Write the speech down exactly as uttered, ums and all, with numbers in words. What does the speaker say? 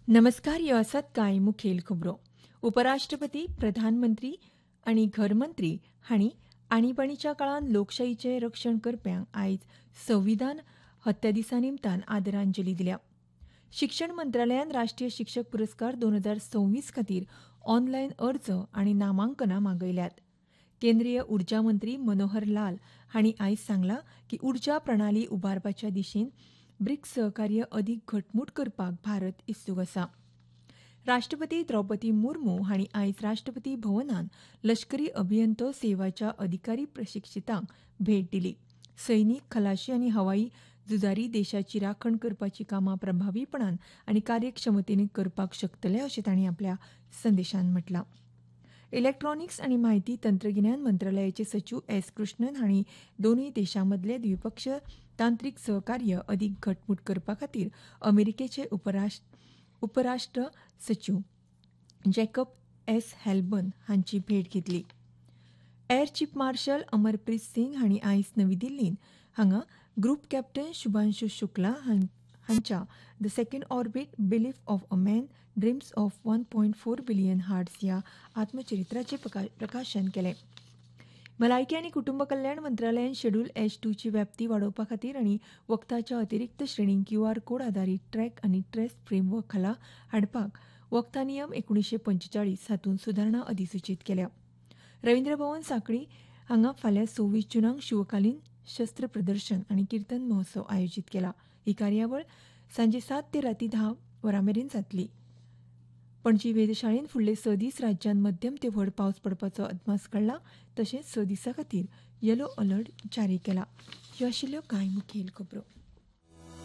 नमस्कार. ह्यो आसात कांय मुखेल खबरो. उपराष्ट्रपती, प्रधानमंत्री आनी घरमंत्री हांणी आणिबाणीच्या काळात लोकशायेचें रक्षण करप्यांक आयज संविधान हत्या दिसा निमतान आदरांजली दिल्या. शिक्षण मंत्रालयान राष्ट्रीय शिक्षक पुरस्कार दोन हजार सव्वीस खातीर ऑनलायन अर्ज आनी नामांकनां मागयल्यात. केंद्रीय उर्जा मंत्री मनोहर लाल हांणी आयज सांगलां की उर्जा प्रणाली उबारपाच्या दिशेन ब्रिक्स सहकार्य अदीक घटमूट करपाक भारत इत्सूक आसा. राष्ट्रपती द्रौपदी मुर्मू हांणी आयज राष्ट्रपती भवनांत लश्करी अभियंतो सेवाच्या अधिकारी प्रशिक्षितांक भेट दिली. सैनीक, खलाशी आनी हवाई झुजारी देशाची राखण करपाची कामां प्रभावीपणान आनी कार्यक्षमतेन करपाक शकतले अशें तांणी आपल्या संदेशांत म्हटलां. इलेक्ट्रॉनिक्स आनी म्हायती तंत्रगिन्यान मंत्रालयाचे सचिव एस कृष्णन हांणी दोनूय देशांमदले द्विपक्षीय तांत्रीक सहकार्य अदीक घटमूट करपा खातीर अमेरिकेचे उपराष्ट्र उपराष्ट्र सचिव जॅकब एस हेल्बर्न हांची भेट घेतली. Air chief marshal Amarpreet Singh हांणी आयज नवी दिल्लींत हांगा ग्रूप कॅप्टन शुभांशु शुक्ला हांच्या the second orbit belief of a man dreams of one point four billion hearts ह्या आत्मचरित्राचें प्रकाशन केलें. भलायकी आनी कुटुंब कल्याण मंत्रालयान शेड्यूल एच टू ची व्याप्ती वाडोवपा खातीर आनी वखदाच्या अतिरिक्त श्रेणींक क्यू आर कोड आधारीत ट्रॅक आनी ट्रेस फ्रेमवर्क खाला हाडपाक वखदा नियम एकुणीशे पंचेचाळीस हातूंत सुदारणा अधिसुचीत केल्या. रवींद्र भवन सांखळी हांगा फाल्यां सव्वीस जुनाक शिवकालीन शस्त्र प्रदर्शन आनी किर्तन महोत्सव आयोजीत केला. ही कार्यावळ सांजे सात ते राती धा वरां मेरेन जातली. पणजी वेधशाळेन फुडले स दीस राज्यांत मध्यम ते व्हड पावस पडपाचो अदमास काडला. तशेंच स दिसां खातीर येलो अलर्ट जारी केला. ह्यो आशिल्ल्यो कांय मुखेल खबरो.